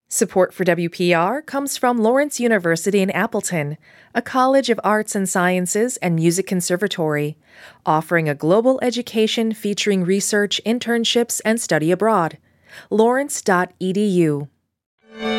Support for WPR comes from Lawrence University in Appleton, a college of arts and sciences and music conservatory, offering a global education featuring research, internships, and study abroad. Lawrence.edu